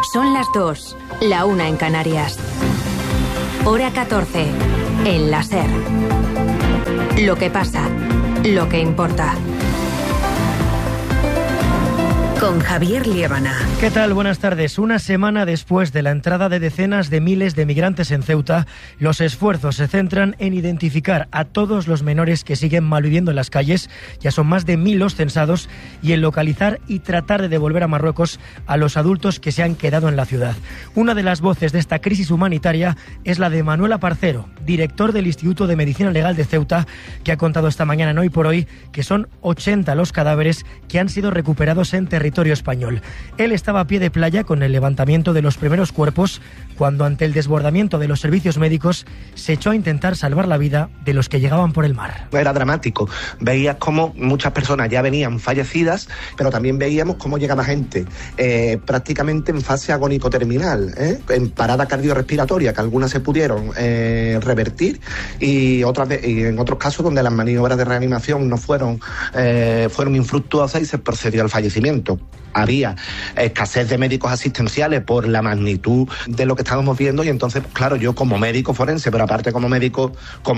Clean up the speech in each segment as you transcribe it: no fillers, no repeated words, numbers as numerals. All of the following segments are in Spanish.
Son las 2, la 1 en Canarias. Hora 14, en la SER. Lo que pasa, lo que importa. Con Javier Liébana. ¿Qué tal? Buenas tardes. Una semana después de la entrada de decenas de miles de migrantes en Ceuta, los esfuerzos se centran en identificar a todos los menores que siguen malviviendo en las calles, ya son más de 1000 los censados, y en localizar y tratar de devolver a Marruecos a los adultos que se han quedado en la ciudad. Una de las voces de esta crisis humanitaria es la de Manuel Aparcero, director del Instituto de Medicina Legal de Ceuta, que ha contado esta mañana en Hoy por Hoy que son 80 los cadáveres que han sido recuperados en territorio español. Él estaba a pie de playa con el levantamiento de los primeros cuerpos cuando, ante el desbordamiento de los servicios médicos, se echó a intentar salvar la vida de los que llegaban por el mar. Era dramático. Veías cómo muchas personas ya venían fallecidas, pero también veíamos cómo llegaba gente prácticamente en fase agónico-terminal, en parada cardiorrespiratoria, que algunas se pudieron revertir y en otros casos donde las maniobras de reanimación no fueron infructuosas y se procedió al fallecimiento. Había escasez de médicos asistenciales por la magnitud de lo que estábamos viendo y entonces, claro, yo como médico forense, pero aparte como médico,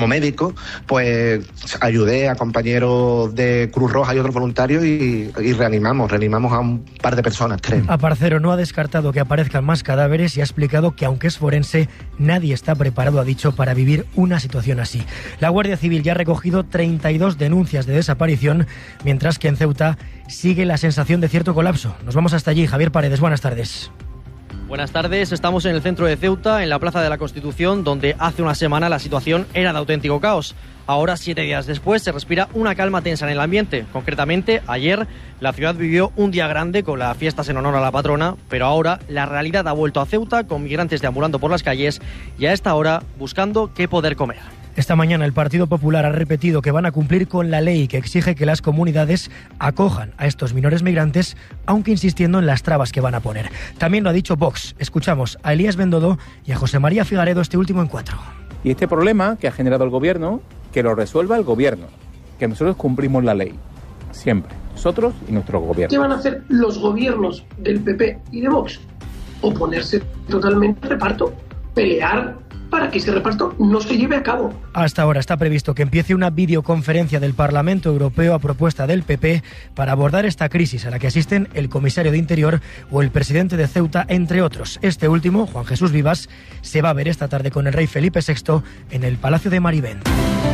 pues ayudé a compañeros de Cruz Roja y otros voluntarios y reanimamos a un par de personas, 3. Aparcero no ha descartado que aparezcan más cadáveres y ha explicado que, aunque es forense, nadie está preparado, ha dicho, para vivir una situación así. La Guardia Civil ya ha recogido 32 denuncias de desaparición, mientras que en Ceuta sigue la sensación de cierto colapso. Nos vamos hasta allí. Javier Paredes, buenas tardes. Buenas tardes, estamos en el centro de Ceuta, en la Plaza de la Constitución, donde hace una semana la situación era de auténtico caos. Ahora, 7 días después, se respira una calma tensa en el ambiente. Concretamente, ayer la ciudad vivió un día grande con las fiestas en honor a la patrona, pero ahora la realidad ha vuelto a Ceuta, con migrantes deambulando por las calles y a esta hora buscando qué poder comer. Esta mañana el Partido Popular ha repetido que van a cumplir con la ley que exige que las comunidades acojan a estos menores migrantes, aunque insistiendo en las trabas que van a poner. También lo ha dicho Vox. Escuchamos a Elías Bendodo y a José María Figaredo este último encuentro. Y este problema que ha generado el Gobierno, que lo resuelva el Gobierno, que nosotros cumplimos la ley, siempre, nosotros y nuestro Gobierno. ¿Qué van a hacer los gobiernos del PP y de Vox? Oponerse totalmente al reparto, pelear para que ese reparto no se lleve a cabo. Hasta ahora está previsto que empiece una videoconferencia del Parlamento Europeo a propuesta del PP para abordar esta crisis a la que asisten el comisario de Interior o el presidente de Ceuta, entre otros. Este último, Juan Jesús Vivas, se va a ver esta tarde con el rey Felipe VI en el Palacio de Marivent.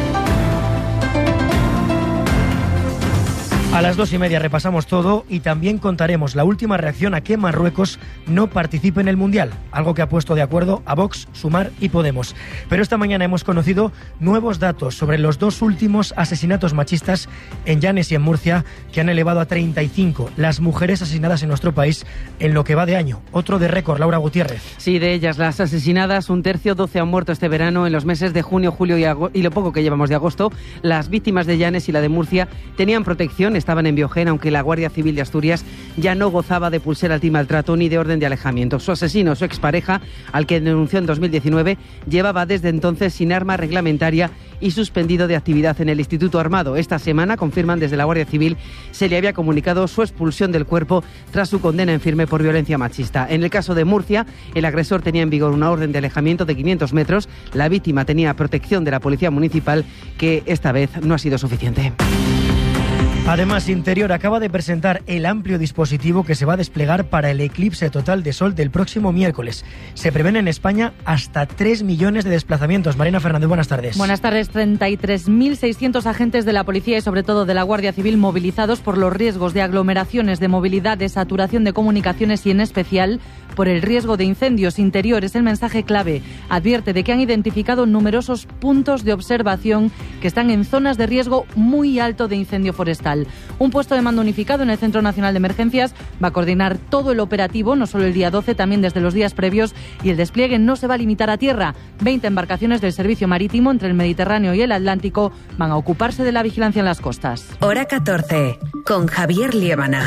A las 2:30 repasamos todo y también contaremos la última reacción a que Marruecos no participe en el Mundial, algo que ha puesto de acuerdo a Vox, Sumar y Podemos. Pero esta mañana hemos conocido nuevos datos sobre los 2 últimos asesinatos machistas en Llanes y en Murcia, que han elevado a 35 las mujeres asesinadas en nuestro país en lo que va de año. Otro de récord, Laura Gutiérrez. Sí, de ellas las asesinadas, un tercio, 12 han muerto este verano. En los meses de junio, julio y lo poco que llevamos de agosto, las víctimas de Llanes y la de Murcia tenían protección, estaban en Biogén, aunque la Guardia Civil de Asturias ya no gozaba de pulsera antimaltrato ni de orden de alejamiento. Su asesino, su expareja, al que denunció en 2019, llevaba desde entonces sin arma reglamentaria y suspendido de actividad en el Instituto Armado. Esta semana, confirman desde la Guardia Civil, se le había comunicado su expulsión del cuerpo tras su condena en firme por violencia machista. En el caso de Murcia, el agresor tenía en vigor una orden de alejamiento de 500 metros. La víctima tenía protección de la Policía Municipal, que esta vez no ha sido suficiente. Además, Interior acaba de presentar el amplio dispositivo que se va a desplegar para el eclipse total de sol del próximo miércoles. Se prevén en España hasta 3 millones de desplazamientos. Marina Fernández, buenas tardes. Buenas tardes. 33.600 agentes de la policía y sobre todo de la Guardia Civil movilizados por los riesgos de aglomeraciones, de movilidad, de saturación de comunicaciones y en especial por el riesgo de incendios. Interior es el mensaje clave. Advierte de que han identificado numerosos puntos de observación que están en zonas de riesgo muy alto de incendio forestal. Un puesto de mando unificado en el Centro Nacional de Emergencias va a coordinar todo el operativo, no solo el día 12, también desde los días previos, y el despliegue no se va a limitar a tierra. 20 embarcaciones del servicio marítimo entre el Mediterráneo y el Atlántico van a ocuparse de la vigilancia en las costas. Hora 14, con Javier Liébana.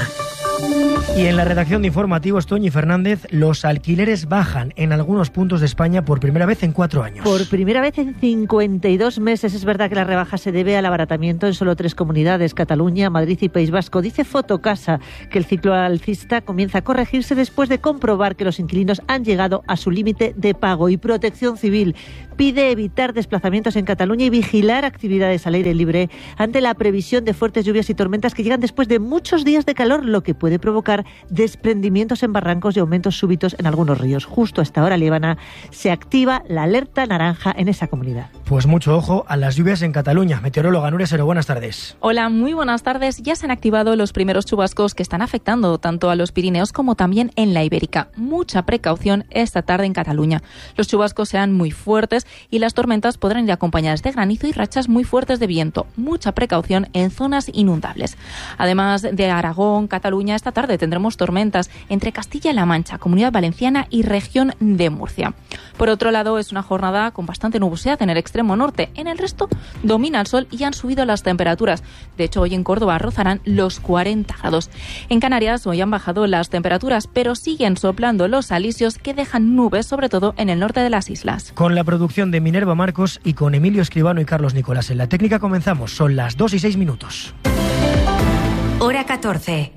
Y en la redacción de informativos, Toñi Fernández, los alquileres bajan en algunos puntos de España por primera vez en 4 años. Por primera vez en 52 meses. Es verdad que la rebaja se debe al abaratamiento en solo 3 comunidades, Cataluña, Madrid y País Vasco. Dice Fotocasa que el ciclo alcista comienza a corregirse después de comprobar que los inquilinos han llegado a su límite de pago. Y Protección Civil pide evitar desplazamientos en Cataluña y vigilar actividades al aire libre ante la previsión de fuertes lluvias y tormentas que llegan después de muchos días de calor, lo que puede provocar desprendimientos en barrancos y aumentos súbitos en algunos ríos. Justo a esta hora, Líbana, se activa la alerta naranja en esa comunidad. Pues mucho ojo a las lluvias en Cataluña. Meteoróloga Nuria Sero, buenas tardes. Hola, muy buenas tardes. Ya se han activado los primeros chubascos que están afectando tanto a los Pirineos como también en la Ibérica. Mucha precaución esta tarde en Cataluña. Los chubascos serán muy fuertes y las tormentas podrán ir acompañadas de granizo y rachas muy fuertes de viento. Mucha precaución en zonas inundables. Además de Aragón, Cataluña, esta tarde tendremos tormentas entre Castilla-La Mancha, Comunidad Valenciana y región de Murcia. Por otro lado, es una jornada con bastante nubosidad en el extremo norte. En el resto domina el sol y han subido las temperaturas. De hecho, hoy en Córdoba rozarán los 40 grados. En Canarias hoy han bajado las temperaturas, pero siguen soplando los alisios que dejan nubes, sobre todo en el norte de las islas. Con la producción de Minerva Marcos y con Emilio Escribano y Carlos Nicolás en la técnica comenzamos. Son las 2:06. Hora 14.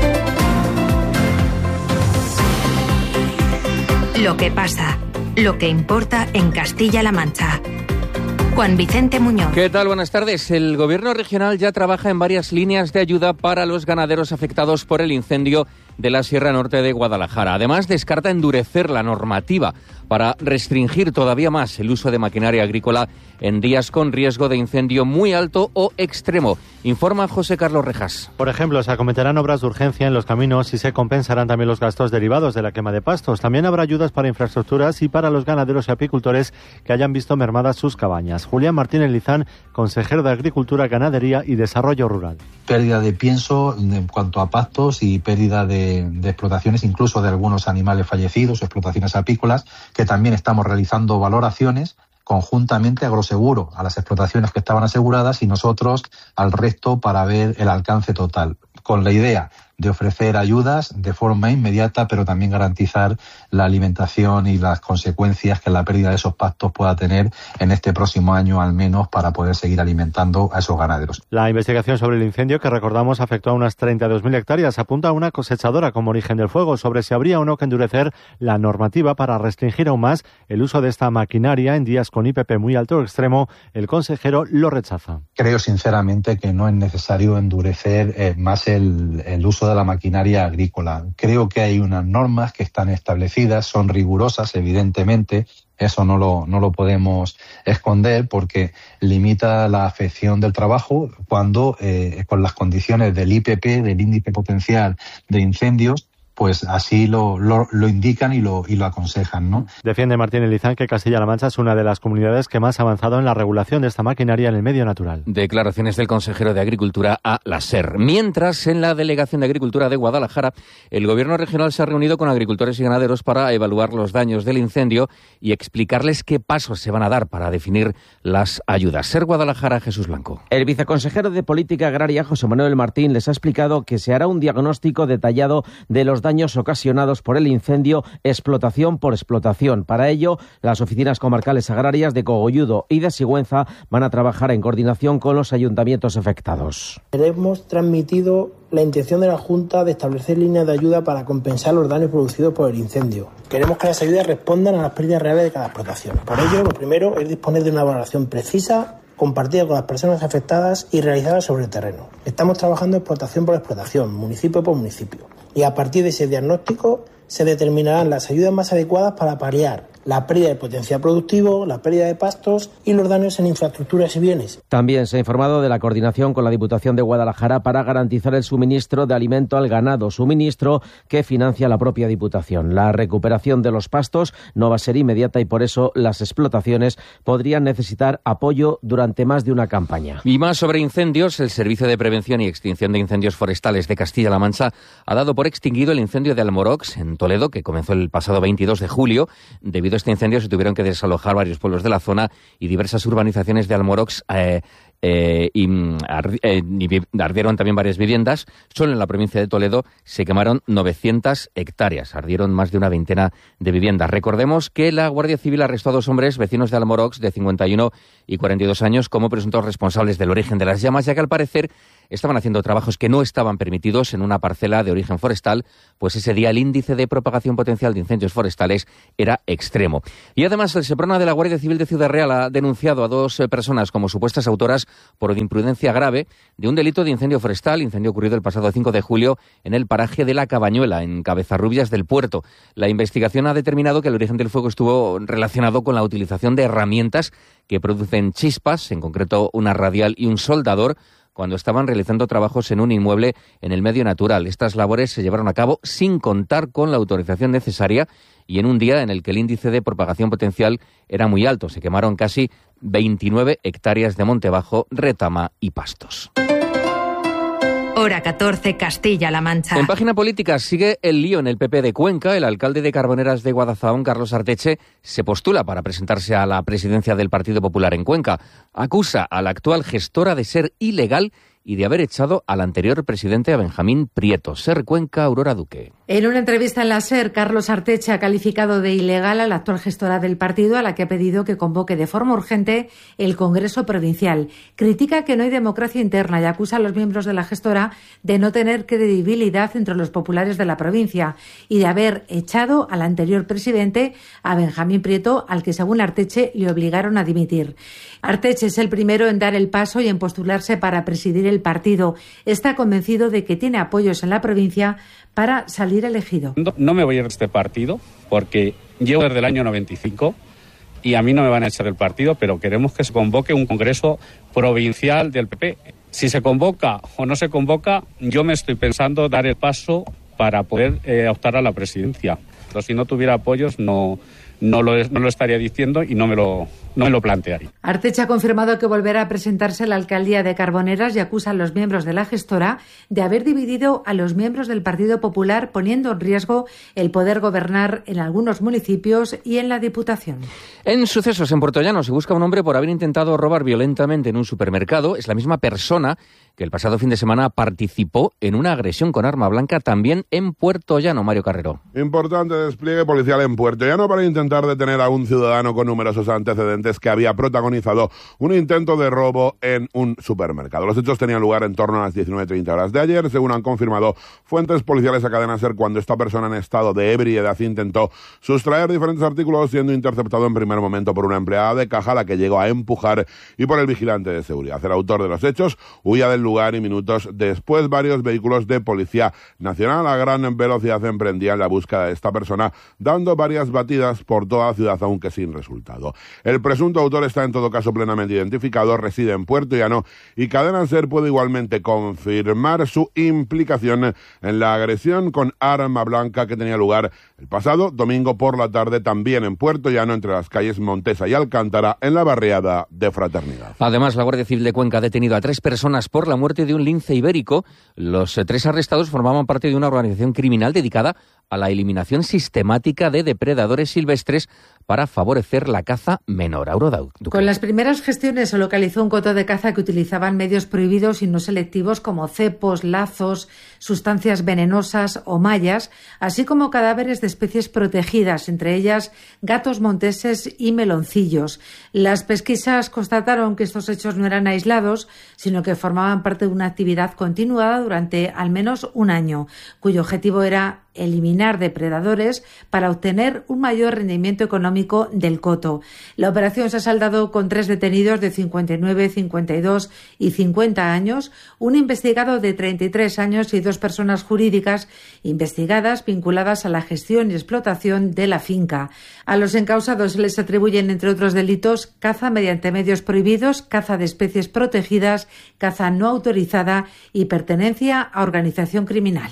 Lo que pasa, lo que importa en Castilla-La Mancha. Juan Vicente Muñoz. ¿Qué tal? Buenas tardes. El Gobierno regional ya trabaja en varias líneas de ayuda para los ganaderos afectados por el incendio de la Sierra Norte de Guadalajara. Además, descarta endurecer la normativa para restringir todavía más el uso de maquinaria agrícola en días con riesgo de incendio muy alto o extremo. Informa José Carlos Rejas. Por ejemplo, se acometerán obras de urgencia en los caminos y se compensarán también los gastos derivados de la quema de pastos. También habrá ayudas para infraestructuras y para los ganaderos y apicultores que hayan visto mermadas sus cabañas. Julián Martínez Lizán, consejero de Agricultura, Ganadería y Desarrollo Rural. Pérdida de pienso en cuanto a pastos y pérdida de explotaciones, incluso de algunos animales fallecidos, explotaciones apícolas, que también estamos realizando valoraciones conjuntamente a Agroseguro, a las explotaciones que estaban aseguradas y nosotros al resto para ver el alcance total, con la idea de ofrecer ayudas de forma inmediata, pero también garantizar la alimentación y las consecuencias que la pérdida de esos pastos pueda tener en este próximo año, al menos, para poder seguir alimentando a esos ganaderos. La investigación sobre el incendio, que recordamos afectó a unas 32.000 hectáreas, apunta a una cosechadora como origen del fuego, sobre si habría o no que endurecer la normativa para restringir aún más el uso de esta maquinaria en días con IPP muy alto o extremo. El consejero lo rechaza. Creo sinceramente que no es necesario endurecer más el uso de la maquinaria agrícola. Creo que hay unas normas que están establecidas, son rigurosas, evidentemente. Eso no lo podemos esconder porque limita la afección del trabajo cuando con las condiciones del IPP, del índice potencial de incendios, pues así lo indican y lo aconsejan, ¿no? Defiende Martínez Lizán que Castilla-La Mancha es una de las comunidades que más ha avanzado en la regulación de esta maquinaria en el medio natural. Declaraciones del consejero de Agricultura a la SER. Mientras, en la Delegación de Agricultura de Guadalajara, el Gobierno regional se ha reunido con agricultores y ganaderos para evaluar los daños del incendio y explicarles qué pasos se van a dar para definir las ayudas. SER Guadalajara, Jesús Blanco. El viceconsejero de Política Agraria, José Manuel Martín, les ha explicado que se hará un diagnóstico detallado de los daños ocasionados por el incendio, explotación por explotación. Para ello, las oficinas comarcales agrarias de Cogolludo y de Sigüenza van a trabajar en coordinación con los ayuntamientos afectados. Hemos transmitido la intención de la Junta de establecer líneas de ayuda para compensar los daños producidos por el incendio. Queremos que las ayudas respondan a las pérdidas reales de cada explotación. Por ello, lo primero es disponer de una valoración precisa, compartida con las personas afectadas y realizada sobre el terreno. Estamos trabajando explotación por explotación, municipio por municipio. Y a partir de ese diagnóstico se determinarán las ayudas más adecuadas para paliar la pérdida de potencial productivo, la pérdida de pastos y los daños en infraestructuras y bienes. También se ha informado de la coordinación con la Diputación de Guadalajara para garantizar el suministro de alimento al ganado, suministro que financia la propia Diputación. La recuperación de los pastos no va a ser inmediata y por eso las explotaciones podrían necesitar apoyo durante más de una campaña. Y más sobre incendios, el Servicio de Prevención y Extinción de Incendios Forestales de Castilla-La Mancha ha dado por extinguido el incendio de Almorox, en Toledo, que comenzó el pasado 22 de julio. Debido a este incendio se tuvieron que desalojar varios pueblos de la zona y diversas urbanizaciones de Almorox ardieron también varias viviendas. Solo en la provincia de Toledo se quemaron 900 hectáreas. Ardieron más de una veintena de viviendas. Recordemos que la Guardia Civil arrestó a 2 hombres vecinos de Almorox de 51 y 42 años como presuntos responsables del origen de las llamas, ya que al parecer estaban haciendo trabajos que no estaban permitidos en una parcela de origen forestal, pues ese día el índice de propagación potencial de incendios forestales era extremo. Y además el Seprona de la Guardia Civil de Ciudad Real ha denunciado a 2 personas como supuestas autoras por imprudencia grave de un delito de incendio forestal, incendio ocurrido el pasado 5 de julio en el paraje de La Cabañuela, en Cabezarrubias del Puerto. La investigación ha determinado que el origen del fuego estuvo relacionado con la utilización de herramientas que producen chispas, en concreto una radial y un soldador, cuando estaban realizando trabajos en un inmueble en el medio natural. Estas labores se llevaron a cabo sin contar con la autorización necesaria y en un día en el que el índice de propagación potencial era muy alto. Se quemaron casi 29 hectáreas de monte bajo, retama y pastos. Hora 14, Castilla-La Mancha. En página política sigue el lío en el PP de Cuenca. El alcalde de Carboneras de Guadalajara, Carlos Arteche, se postula para presentarse a la presidencia del Partido Popular en Cuenca. Acusa a la actual gestora de ser ilegal y de haber echado al anterior presidente, a Benjamín Prieto. SER Cuenca, Aurora Duque. En una entrevista en la SER, Carlos Arteche ha calificado de ilegal a la actual gestora del partido, a la que ha pedido que convoque de forma urgente el Congreso Provincial. Critica que no hay democracia interna y acusa a los miembros de la gestora de no tener credibilidad entre los populares de la provincia y de haber echado al anterior presidente, a Benjamín Prieto, al que según Arteche le obligaron a dimitir. Arteche es el primero en dar el paso y en postularse para presidir el partido. Está convencido de que tiene apoyos en la provincia para salir elegido. No me voy a ir de este partido porque llevo desde el año 95 y a mí no me van a echar del partido, pero queremos que se convoque un congreso provincial del PP. Si se convoca o no se convoca, yo me estoy pensando dar el paso para poder optar a la presidencia. Pero si no tuviera apoyos no lo estaría diciendo y no me lo plantearía. Arteche ha confirmado que volverá a presentarse a la alcaldía de Carboneras y acusa a los miembros de la gestora de haber dividido a los miembros del Partido Popular, poniendo en riesgo el poder gobernar en algunos municipios y en la Diputación. En sucesos en Puertollano se busca un hombre por haber intentado robar violentamente en un supermercado. Es la misma persona que el pasado fin de semana participó en una agresión con arma blanca también en Puertollano. Mario Carrero. Importante despliegue policial en Puertollano para intentar detener a un ciudadano con numerosos antecedentes que había protagonizado un intento de robo en un supermercado. Los hechos tenían lugar en torno a las 19:30 horas de ayer, según han confirmado fuentes policiales a Cadena SER, cuando esta persona en estado de ebriedad intentó sustraer diferentes artículos, siendo interceptado en primer momento por una empleada de caja, la que llegó a empujar, y por el vigilante de seguridad. El autor de los hechos huía del lugar y minutos después varios vehículos de Policía Nacional a gran velocidad emprendían la búsqueda de esta persona, dando varias batidas por toda la ciudad, aunque sin resultado. El presunto autor está en todo caso plenamente identificado, reside en Puertollano y Cadena SER puede igualmente confirmar su implicación en la agresión con arma blanca que tenía lugar el pasado domingo por la tarde, también en Puertollano, entre las calles Montesa y Alcántara, en la barriada de Fraternidad. Además, la Guardia Civil de Cuenca ha detenido a 3 personas por la muerte de un lince ibérico. Los 3 arrestados formaban parte de una organización criminal dedicada a la eliminación sistemática de depredadores silvestres para favorecer la caza menor. Aurora Duque. Con las primeras gestiones se localizó un coto de caza que utilizaban medios prohibidos y no selectivos como cepos, lazos, sustancias venenosas o mallas, así como cadáveres de especies protegidas, entre ellas gatos monteses y meloncillos. Las pesquisas constataron que estos hechos no eran aislados, sino que formaban parte de una actividad continuada durante al menos un año, cuyo objetivo era eliminar depredadores para obtener un mayor rendimiento económico del coto. La operación se ha saldado con 3 detenidos de 59, 52 y 50 años, un investigado de 33 años y 2 personas jurídicas investigadas vinculadas a la gestión y explotación de la finca. A los encausados se les atribuyen, entre otros delitos, caza mediante medios prohibidos, caza de especies protegidas, caza no autorizada y pertenencia a organización criminal.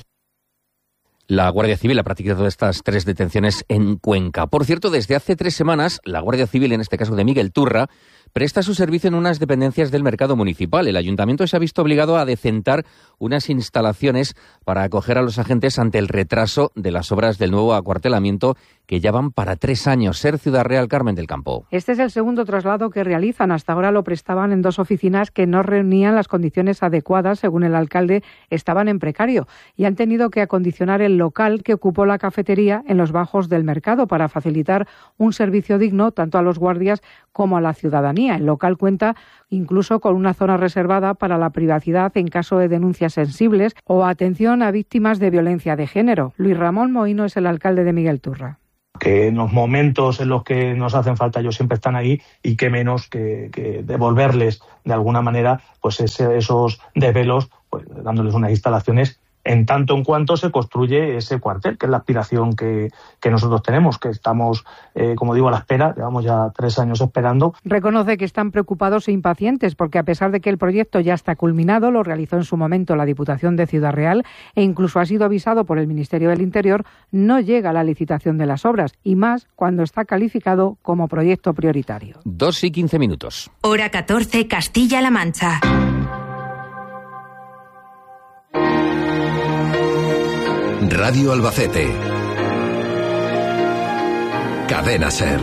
La Guardia Civil ha practicado estas 3 detenciones en Cuenca. Por cierto, desde hace 3 semanas, la Guardia Civil, en este caso de Miguel Turra, presta su servicio en unas dependencias del mercado municipal. El ayuntamiento se ha visto obligado a decentar unas instalaciones para acoger a los agentes ante el retraso de las obras del nuevo acuartelamiento, que ya van para 3 años. Ser Ciudad Real, Carmen del Campo. Este es el segundo traslado que realizan. Hasta ahora lo prestaban en 2 oficinas que no reunían las condiciones adecuadas, según el alcalde, estaban en precario, y han tenido que acondicionar el local que ocupó la cafetería en los bajos del mercado para facilitar un servicio digno tanto a los guardias como a la ciudadanía. El local cuenta incluso con una zona reservada para la privacidad en caso de denuncias sensibles o atención a víctimas de violencia de género. Luis Ramón Mohino es el alcalde de Miguel Turra. Que en los momentos en los que nos hacen falta ellos siempre están ahí, y qué menos que devolverles de alguna manera pues esos desvelos, pues dándoles unas instalaciones en tanto en cuanto se construye ese cuartel, que es la aspiración que nosotros tenemos, que estamos, como digo, a la espera. Llevamos ya 3 años esperando. Reconoce que están preocupados e impacientes porque, a pesar de que el proyecto ya está culminado, lo realizó en su momento la Diputación de Ciudad Real e incluso ha sido avisado por el Ministerio del Interior, no llega a la licitación de las obras, y más cuando está calificado como proyecto prioritario. 2:15. Hora 14, Castilla-La Mancha. Radio Albacete. Cadena SER.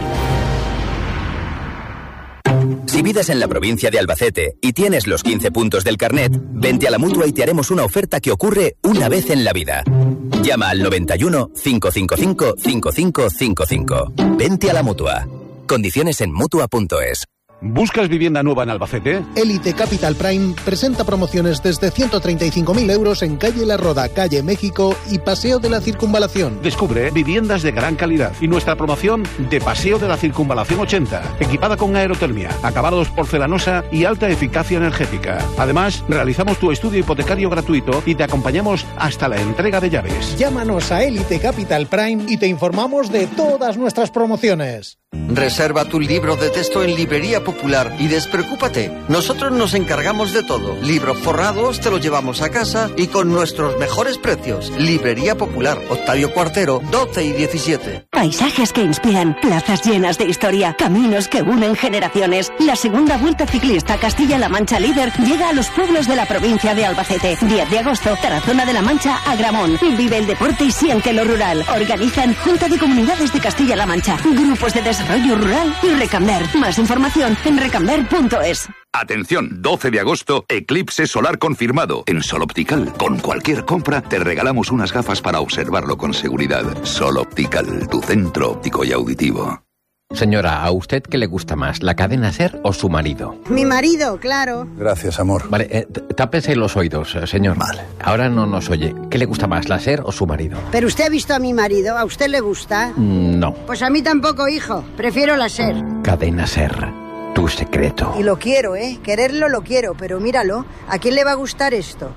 Si vives en la provincia de Albacete y tienes los 15 puntos del carnet, vente a la Mutua y te haremos una oferta que ocurre una vez en la vida. Llama al 91 555 5555. Vente a la Mutua. Condiciones en Mutua.es. ¿Buscas vivienda nueva en Albacete? Elite Capital Prime presenta promociones desde 135.000 euros en calle La Roda, calle México y Paseo de la Circunvalación. Descubre viviendas de gran calidad y nuestra promoción de Paseo de la Circunvalación 80, equipada con aerotermia, acabados porcelanosa y alta eficacia energética. Además, realizamos tu estudio hipotecario gratuito y te acompañamos hasta la entrega de llaves. Llámanos a Elite Capital Prime y te informamos de todas nuestras promociones. Reserva tu libro de texto en Librería Popular y despreocúpate. Nosotros nos encargamos de todo. Libros forrados te los llevamos a casa y con nuestros mejores precios. Librería Popular, Octavio Cuartero, 12 y 17. Paisajes que inspiran, plazas llenas de historia, caminos que unen generaciones. La segunda Vuelta Ciclista Castilla-La Mancha Líder llega a los pueblos de la provincia de Albacete. 10 de agosto, Tarazona de la Mancha, Agramón. Vive el deporte y siente lo rural. Organizan Junta de Comunidades de Castilla-La Mancha, Grupos de Desarrollo Rural y Recamber. Más información en recamber.es. Atención, 12 de agosto, eclipse solar confirmado en Sol Optical. Con cualquier compra te regalamos unas gafas para observarlo con seguridad. Sol Optical, tu centro óptico y auditivo. Señora, ¿a usted qué le gusta más, la cadena SER o su marido? Mi marido, claro. Gracias, amor. Vale, tápese los oídos, señor. Vale. Ahora no nos oye. ¿Qué le gusta más, la SER o su marido? ¿Pero usted ha visto a mi marido? ¿A usted le gusta? No. Pues a mí tampoco, hijo. Prefiero la SER. Cadena SER, tu secreto. Y lo quiero, quererlo lo quiero, pero míralo, ¿a quién le va a gustar esto?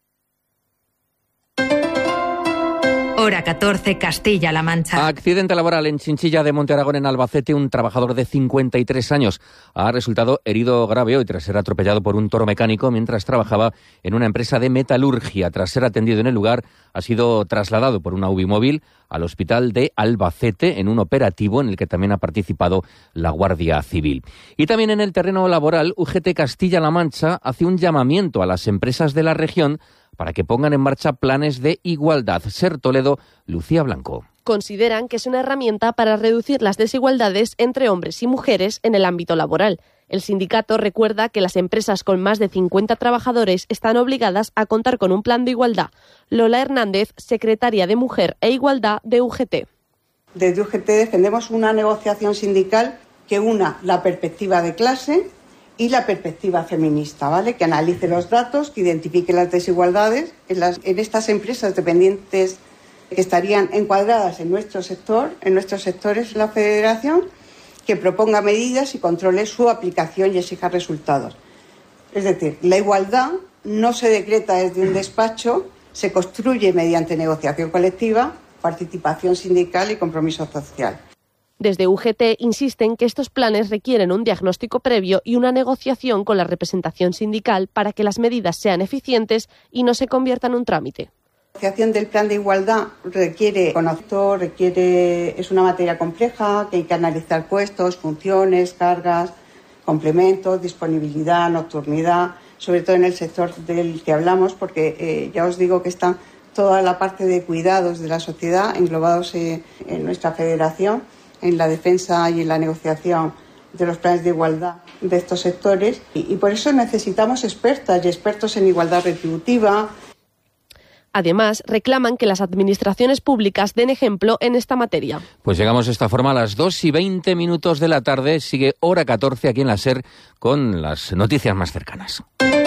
Hora 14, Castilla-La Mancha. Accidente laboral en Chinchilla de Monte Aragón, en Albacete. Un trabajador de 53 años ha resultado herido grave hoy tras ser atropellado por un toro mecánico mientras trabajaba en una empresa de metalurgia. Tras ser atendido en el lugar, ha sido trasladado por una UBI móvil al hospital de Albacete en un operativo en el que también ha participado la Guardia Civil. Y también en el terreno laboral, UGT Castilla-La Mancha hace un llamamiento a las empresas de la región para que pongan en marcha planes de igualdad. Ser Toledo, Lucía Blanco. Consideran que es una herramienta para reducir las desigualdades entre hombres y mujeres en el ámbito laboral. El sindicato recuerda que las empresas con más de 50 trabajadores están obligadas a contar con un plan de igualdad. Lola Hernández, secretaria de Mujer e Igualdad de UGT. Desde UGT defendemos una negociación sindical que una la perspectiva de clase y la perspectiva feminista, ¿vale? Que analice los datos, que identifique las desigualdades en estas empresas dependientes que estarían encuadradas en nuestro sector, en nuestros sectores de la Federación, que proponga medidas y controle su aplicación y exija resultados. Es decir, la igualdad no se decreta desde un despacho, se construye mediante negociación colectiva, participación sindical y compromiso social. Desde UGT insisten que estos planes requieren un diagnóstico previo y una negociación con la representación sindical para que las medidas sean eficientes y no se conviertan en un trámite. La negociación del plan de igualdad requiere conocimiento, es una materia compleja, que hay que analizar puestos, funciones, cargas, complementos, disponibilidad, nocturnidad, sobre todo en el sector del que hablamos, porque ya os digo que está toda la parte de cuidados de la sociedad englobados en nuestra federación, en la defensa y en la negociación de los planes de igualdad de estos sectores, y por eso necesitamos expertas y expertos en igualdad retributiva. Además, reclaman que las administraciones públicas den ejemplo en esta materia. Pues llegamos de esta forma a las 2:20 de la tarde. Sigue Hora 14 aquí en la SER con las noticias más cercanas.